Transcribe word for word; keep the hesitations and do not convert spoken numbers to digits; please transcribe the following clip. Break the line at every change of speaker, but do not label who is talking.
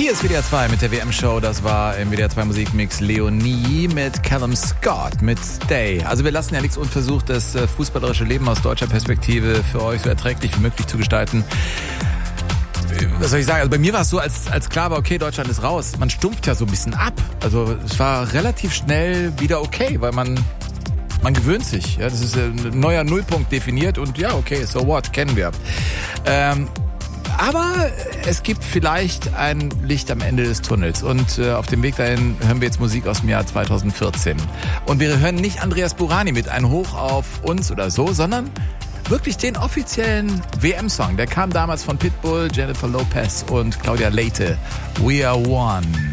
Hier ist W D R zwei mit der W M-Show. Das war im W D R zwei Musikmix Leonie mit Callum Scott mit Stay. Also wir lassen ja nichts unversucht, das fußballerische Leben aus deutscher Perspektive für euch so erträglich wie möglich zu gestalten. Was soll ich sagen? Also bei mir war es so, als, als klar war, okay, Deutschland ist raus. Man stumpft ja so ein bisschen ab. Also es war relativ schnell wieder okay, weil man... Man gewöhnt sich, ja, das ist ein neuer Nullpunkt definiert und ja, okay, so what, kennen wir. Ähm, aber es gibt vielleicht ein Licht am Ende des Tunnels und äh, auf dem Weg dahin hören wir jetzt Musik aus dem Jahr zweitausendvierzehn. Und wir hören nicht Andreas Burani mit einem Hoch auf uns oder so, sondern wirklich den offiziellen W M-Song. Der kam damals von Pitbull, Jennifer Lopez und Claudia Leite. We Are One.